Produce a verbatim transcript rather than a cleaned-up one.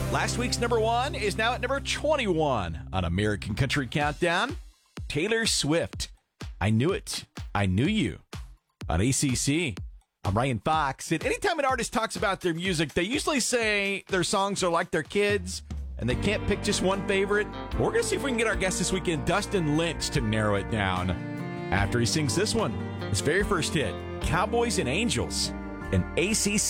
Last week's number one is now at number twenty-one on American Country Countdown. Taylor Swift. I Knew It. I Knew You. On A C C. I'm Ryan Fox. And anytime an artist talks about their music, they usually say their songs are like their kids and they can't pick just one favorite. We're going to see if we can get our guest this weekend, Dustin Lynch, to narrow it down after he sings this one. His very first hit, Cowboys and Angels, and A C C.